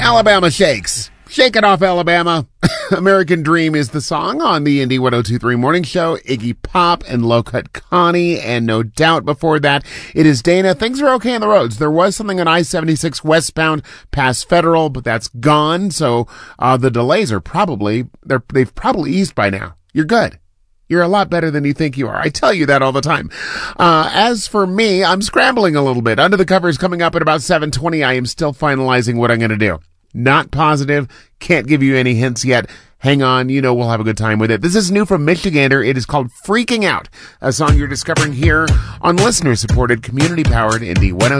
Alabama Shakes. Shake it off, Alabama. American Dream is the song on the Indie 102.3 Morning Show. Iggy Pop and Low Cut Connie, and no doubt before that, it is Dana. Things are okay on the roads. There was something on I-76 westbound past Federal, but that's gone. So the delays are they've probably eased by now. You're good. You're a lot better than you think you are. I tell you that all the time. As for me, I'm scrambling a little bit. Under the Covers coming up at about 7:20. I am still finalizing what I'm going to do. Not positive. Can't give you any hints yet. Hang on. We'll have a good time with it. This is new from Michigander. It is called Freaking Out, a song you're discovering here on listener-supported, community-powered Indie 102.